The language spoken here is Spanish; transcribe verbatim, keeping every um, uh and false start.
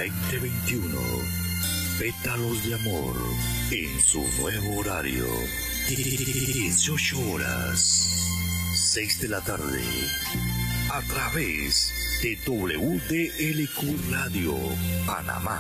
veinte veintiuno. Pétalos de Amor en su nuevo horario. dieciocho horas, seis de la tarde. A través de W D L Q Radio Panamá.